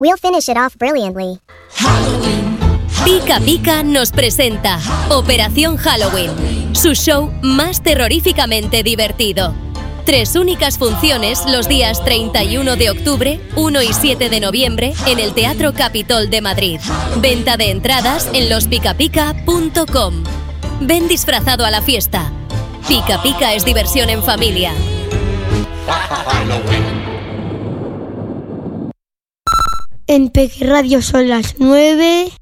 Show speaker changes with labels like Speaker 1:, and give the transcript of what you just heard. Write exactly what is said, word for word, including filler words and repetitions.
Speaker 1: We'll finish it off brilliantly.
Speaker 2: Pica Pica nos presenta Operación Halloween, su show más terroríficamente divertido. Tres únicas funciones los días treinta y uno de octubre, uno y siete de noviembre en el Teatro Capitol de Madrid. Venta de entradas en los pica pica punto com. Ven disfrazado a la fiesta. Pica Pica es diversión en familia.
Speaker 3: En Peque Radio son las nueve.